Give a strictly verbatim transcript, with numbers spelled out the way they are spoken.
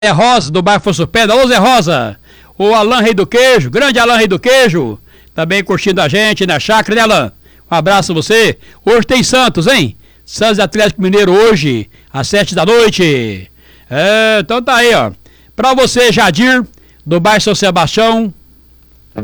É Rosa, do bairro Fosso Pedra. Alô, Zé Rosa. O Alan Rei do Queijo, grande Alan Rei do Queijo, também curtindo a gente na chácara, né, Alan? Um abraço a você. Hoje tem Santos, hein? Santos Atlético Mineiro hoje, às sete da noite. É, então tá aí, ó. Pra você, Jadir, do bairro São Sebastião,